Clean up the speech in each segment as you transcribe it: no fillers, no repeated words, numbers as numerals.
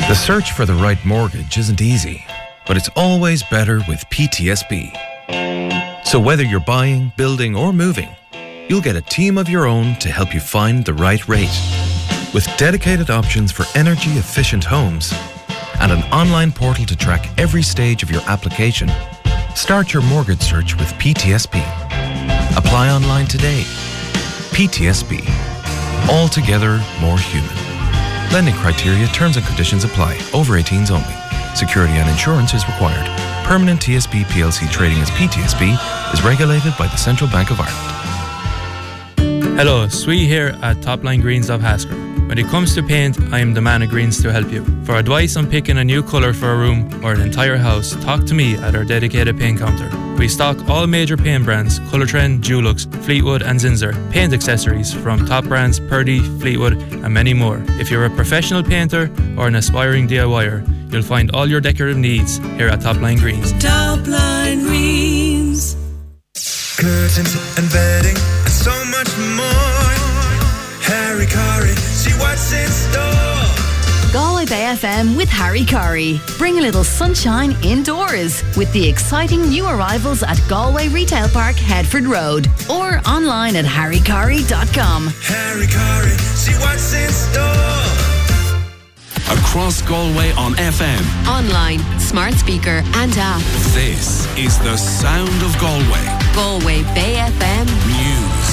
The search for the right mortgage isn't easy, but it's always better with PTSB. So whether you're buying, building or moving, you'll get a team of your own to help you find the right rate. With dedicated options for energy-efficient homes and an online portal to track every stage of your application, start your mortgage search with PTSB. Apply online today. PTSB. Altogether more human. Lending criteria, terms and conditions apply. Over 18s only. Security and insurance is required. Permanent TSB PLC trading as PTSB is regulated by the Central Bank of Ireland. Hello, Sui here at Topline Greens of Haskell. When it comes to paint, I am the man of Greens to help you. For advice on picking a new colour for a room or an entire house, talk to me at our dedicated paint counter. We stock all major paint brands, Colour Trend, Dulux, Fleetwood and Zinsser, paint accessories from top brands Purdy, Fleetwood and many more. If you're a professional painter or an aspiring DIYer, you'll find all your decorative needs here at Topline Greens. Topline Greens. Curtains and bedding and so much more. Harry Curry, see what's in store. Galway Bay FM with Harry Curry. Bring a little sunshine indoors with the exciting new arrivals at Galway Retail Park, Headford Road, or online at harrycurry.com. Harry Curry, see what's in store. Across Galway on FM, online, smart speaker and app. This is the sound of Galway. Galway Bay FM News.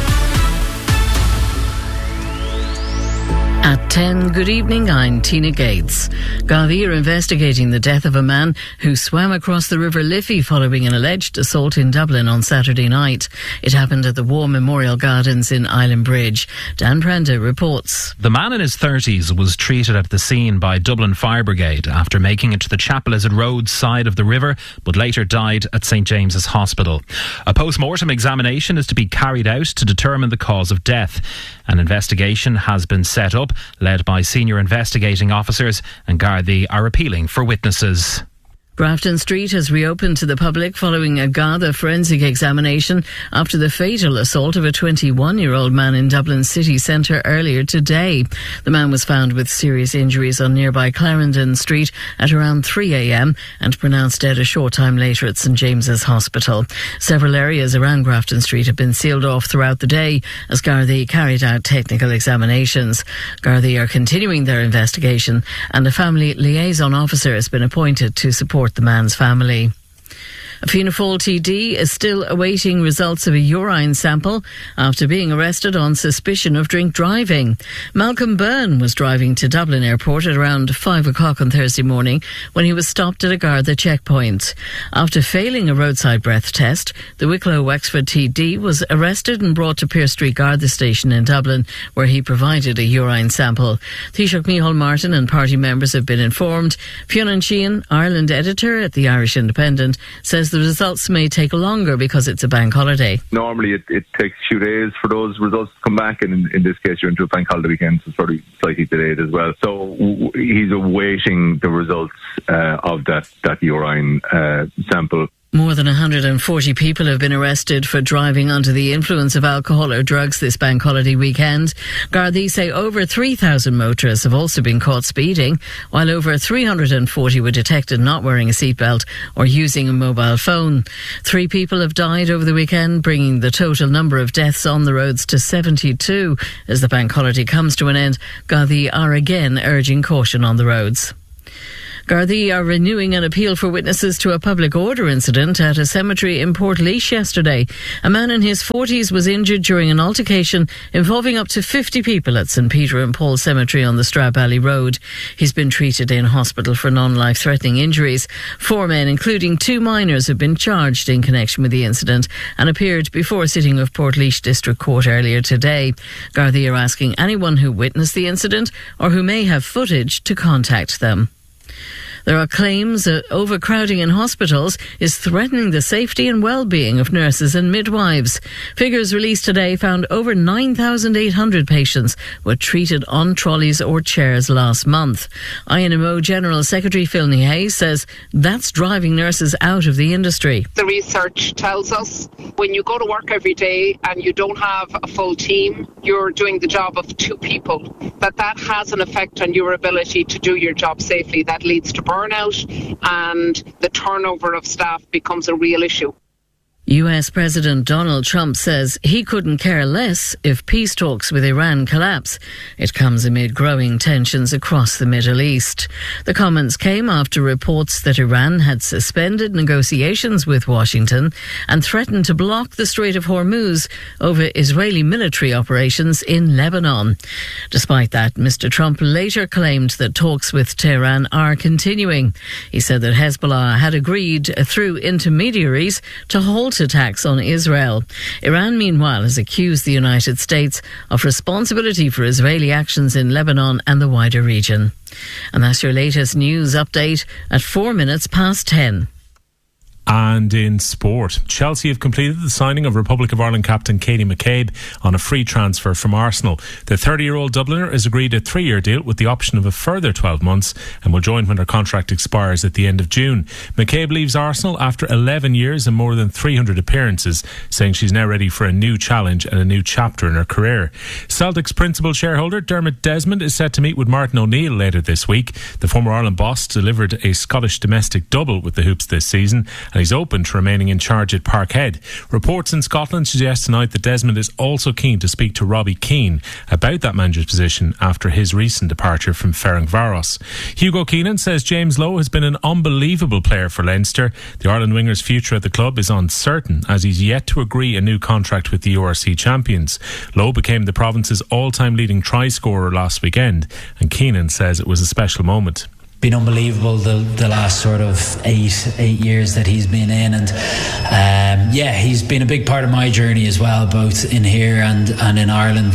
At 10, good evening, I'm Tina Gates. Gardaí are investigating the death of a man who swam across the River Liffey following an alleged assault in Dublin on Saturday night. It happened at the War Memorial Gardens in Island Bridge. Dan Prenda reports. The man in his 30s was treated at the scene by Dublin Fire Brigade after making it to the Chapelizod Road side of the river, but later died at St James's Hospital. A post-mortem examination is to be carried out to determine the cause of death. An investigation has been set up, led by senior investigating officers, and Gardaí are appealing for witnesses. Grafton Street has reopened to the public following a Garda forensic examination after the fatal assault of a 21-year-old man in Dublin city centre earlier today. The man was found with serious injuries on nearby Clarendon Street at around 3 a.m. and pronounced dead a short time later at St James's Hospital. Several areas around Grafton Street have been sealed off throughout the day as Gardaí carried out technical examinations. Gardaí are continuing their investigation and a family liaison officer has been appointed to support the man's family. A Fianna Fáil TD is still awaiting results of a urine sample after being arrested on suspicion of drink driving. Malcolm Byrne was driving to Dublin Airport at around 5 o'clock on Thursday morning when he was stopped at a Garda checkpoint. After failing a roadside breath test, the Wicklow Wexford TD was arrested and brought to Pearse Street Garda Station in Dublin, where he provided a urine sample. Taoiseach Micheál Martin and party members have been informed. Fionn Sheehan, Ireland editor at the Irish Independent, says the results may take longer because it's a bank holiday. Normally it takes a few days for those results to come back, and in this case you're into a bank holiday weekend, so it's probably slightly delayed as well. So he's awaiting the results of that urine sample. More than 140 people have been arrested for driving under the influence of alcohol or drugs this bank holiday weekend. Gardaí say over 3,000 motorists have also been caught speeding, while over 340 were detected not wearing a seatbelt or using a mobile phone. 3 people have died over the weekend, bringing the total number of deaths on the roads to 72. As the bank holiday comes to an end, Gardaí are again urging caution on the roads. Gardaí are renewing an appeal for witnesses to a public order incident at a cemetery in Portlaoise yesterday. A man in his 40s was injured during an altercation involving up to 50 people at St Peter and Paul Cemetery on the Stradbally Road. He's been treated in hospital for non-life-threatening injuries. 4 men, including 2 minors, have been charged in connection with the incident and appeared before a sitting of Portlaoise District Court earlier today. Gardaí are asking anyone who witnessed the incident or who may have footage to contact them. There are claims that overcrowding in hospitals is threatening the safety and well-being of nurses and midwives. Figures released today found over 9,800 patients were treated on trolleys or chairs last month. INMO General Secretary Phil Hayes says that's driving nurses out of the industry. The research tells us when you go to work every day and you don't have a full team, you're doing the job of two people, that has an effect on your ability to do your job safely. That leads to burnout, and the turnover of staff becomes a real issue. US President Donald Trump says he couldn't care less if peace talks with Iran collapse. It comes amid growing tensions across the Middle East. The comments came after reports that Iran had suspended negotiations with Washington and threatened to block the Strait of Hormuz over Israeli military operations in Lebanon. Despite that, Mr. Trump later claimed that talks with Tehran are continuing. He said that Hezbollah had agreed through intermediaries to halt attacks on Israel. Iran, meanwhile, has accused the United States of responsibility for Israeli actions in Lebanon and the wider region. And that's your latest news update at 10:04. And in sport, Chelsea have completed the signing of Republic of Ireland captain Katie McCabe on a free transfer from Arsenal. The 30-year-old Dubliner has agreed a 3-year deal with the option of a further 12 months and will join when her contract expires at the end of June. McCabe leaves Arsenal after 11 years and more than 300 appearances, saying she's now ready for a new challenge and a new chapter in her career. Celtic's principal shareholder Dermot Desmond is set to meet with Martin O'Neill later this week. The former Ireland boss delivered a Scottish domestic double with the Hoops this season, and he's open to remaining in charge at Parkhead. Reports in Scotland suggest tonight that Desmond is also keen to speak to Robbie Keane about that manager's position after his recent departure from Ferencváros. Hugo Keenan says James Lowe has been an unbelievable player for Leinster. The Ireland winger's future at the club is uncertain as he's yet to agree a new contract with the URC champions. Lowe became the province's all-time leading try scorer last weekend, and Keenan says it was a special moment. Been unbelievable the last sort of eight years that he's been in, and he's been a big part of my journey as well, both in here and in Ireland.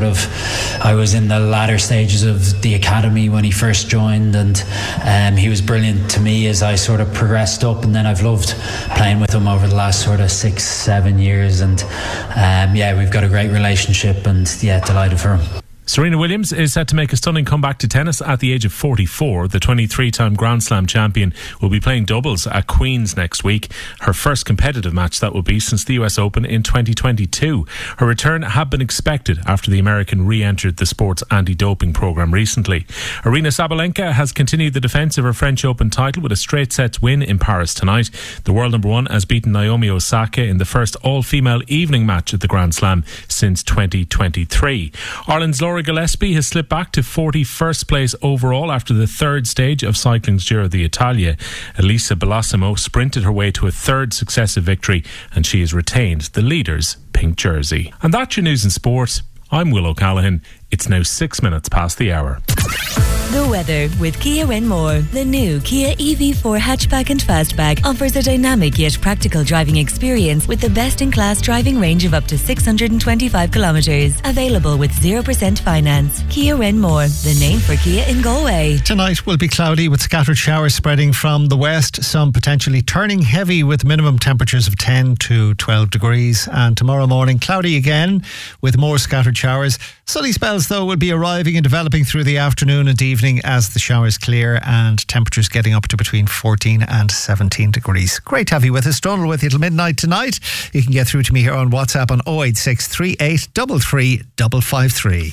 I was in the latter stages of the academy when he first joined, and he was brilliant to me as I sort of progressed up, and then I've loved playing with him over the last sort of 6-7 years, and we've got a great relationship, and delighted for him. Serena Williams is set to make a stunning comeback to tennis at the age of 44. The 23-time Grand Slam champion will be playing doubles at Queen's next week. Her first competitive match that will be since the US Open in 2022. Her return had been expected after the American re-entered the sport's anti-doping programme recently. Aryna Sabalenka has continued the defence of her French Open title with a straight sets win in Paris tonight. The world number one has beaten Naomi Osaka in the first all-female evening match at the Grand Slam since 2023. Ireland's Laura Gillespie has slipped back to 41st place overall after the third stage of cycling's Giro d'Italia. Elisa Bellosimo sprinted her way to a third successive victory, and she has retained the leader's pink jersey. And that's your news in sport. I'm Will O'Callaghan. It's now 6 minutes past the hour. The weather with Kia Renmore. The new Kia EV4 hatchback and fastback offers a dynamic yet practical driving experience with the best-in-class driving range of up to 625 kilometres. Available with 0% finance. Kia Renmore, the name for Kia in Galway. Tonight will be cloudy with scattered showers spreading from the west, some potentially turning heavy with minimum temperatures of 10 to 12 degrees. And tomorrow morning, cloudy again with more scattered showers. Sunny spells, though, will be arriving and developing through the afternoon and evening as the showers clear, and temperatures getting up to between 14 and 17 degrees. Great to have you with us. Donald with you till midnight tonight. You can get through to me here on WhatsApp on 086 38 33 553.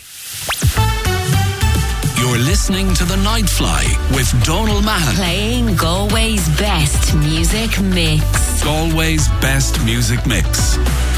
You're listening to The Nightfly with Donald Mahon. Playing Galway's best music mix. Galway's best music mix.